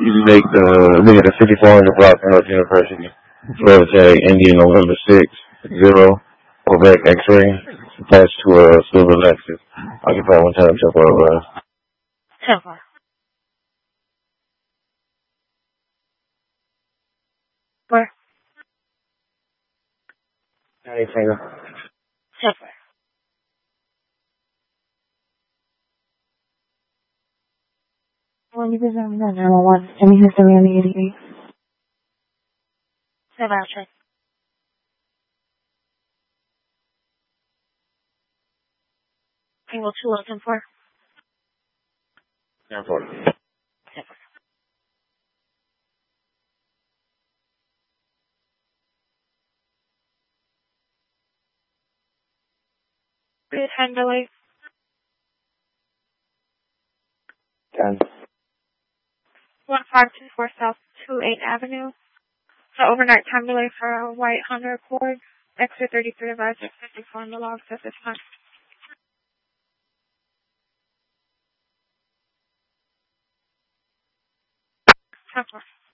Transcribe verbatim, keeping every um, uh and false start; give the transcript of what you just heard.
You make the look at the fifty-four hundred block from North University. Florida tag Indian November six zero Quebec X-ray attached to a silver Lexus. Occupy one time ten four arrive. ten four. Where? Anything? ten four. When you visit nine one one, and you history on the eighty-eight. Seven check. Angle two oh ten four. ten four. ten four. Good time delay. ten. one five two four South two eighth Avenue. So overnight time delay for a white Honda Accord. Exit thirty-three advisor fifty-four on the logs at this time. ten four.